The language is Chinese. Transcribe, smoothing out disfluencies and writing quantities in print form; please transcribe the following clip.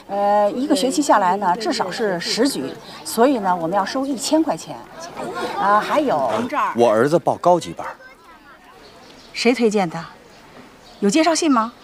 一个学期下来呢，至少是10局，所以呢，我们要收1000块钱。还有这儿， 我儿子报高级班。 谁推荐的？有介绍信吗？